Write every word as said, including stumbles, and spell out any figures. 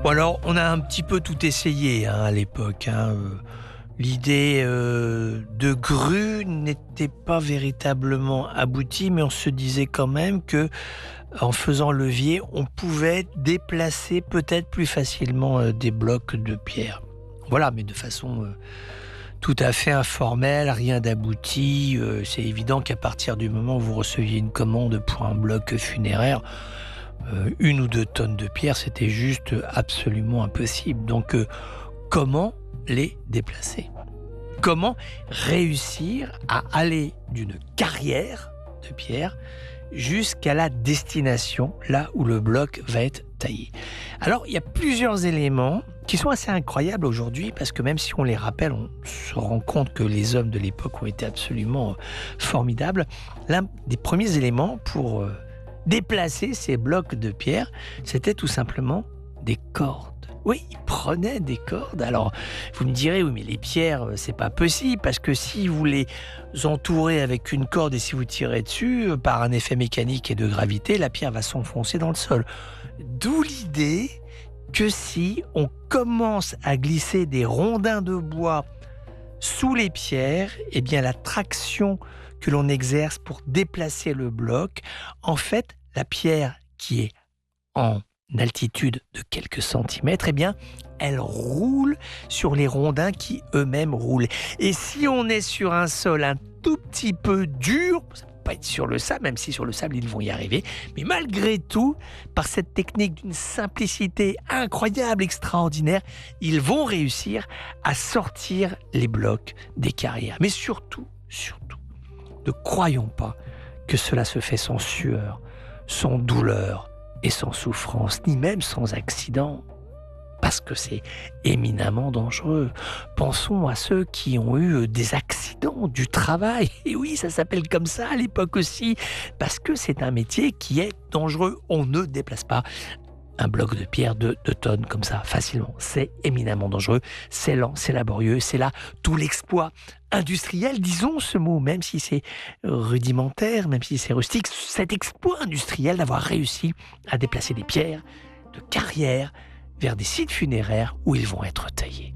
Bon alors, on a un petit peu tout essayé hein, à l'époque. Hein. Euh, L'idée euh, de grue n'était pas véritablement aboutie, mais on se disait quand même que, en faisant levier, on pouvait déplacer peut-être plus facilement euh, des blocs de pierre. Voilà, mais de façon euh, tout à fait informelle, rien d'abouti. Euh, c'est évident qu'à partir du moment où vous receviez une commande pour un bloc funéraire, euh, une ou deux tonnes de pierre, c'était juste absolument impossible. Donc, euh, comment les déplacer? Comment réussir à aller d'une carrière de pierre jusqu'à la destination, là où le bloc va être taillé? Alors, il y a plusieurs éléments qui sont assez incroyables aujourd'hui, parce que même si on les rappelle, on se rend compte que les hommes de l'époque ont été absolument formidables. L'un des premiers éléments pour euh, déplacer ces blocs de pierre, c'était tout simplement des cordes. Oui, ils prenaient des cordes. Alors, vous me direz, oui, mais les pierres, c'est pas possible, parce que si vous les entourez avec une corde et si vous tirez dessus, par un effet mécanique et de gravité, la pierre va s'enfoncer dans le sol. D'où l'idée que si on commence à glisser des rondins de bois sous les pierres, eh bien la traction que l'on exerce pour déplacer le bloc, en fait, la pierre qui est en altitude de quelques centimètres, eh bien, elle roule sur les rondins qui eux-mêmes roulent. Et si on est sur un sol un tout petit peu dur, ça ne peut pas être sur le sable, même si sur le sable ils vont y arriver, mais malgré tout, par cette technique d'une simplicité incroyable, extraordinaire, ils vont réussir à sortir les blocs des carrières. Mais surtout, surtout, ne croyons pas que cela se fait sans sueur, sans douleur, et sans souffrance, ni même sans accident, parce que c'est éminemment dangereux. Pensons à ceux qui ont eu des accidents du travail. Et oui, ça s'appelle comme ça à l'époque aussi, parce que c'est un métier qui est dangereux. On ne déplace pas un bloc de pierre de deux tonnes comme ça facilement. C'est éminemment dangereux, c'est lent, c'est laborieux, c'est là tout l'exploit industriel, disons ce mot, même si c'est rudimentaire, même si c'est rustique, cet exploit industriel d'avoir réussi à déplacer des pierres de carrière vers des sites funéraires où ils vont être taillés.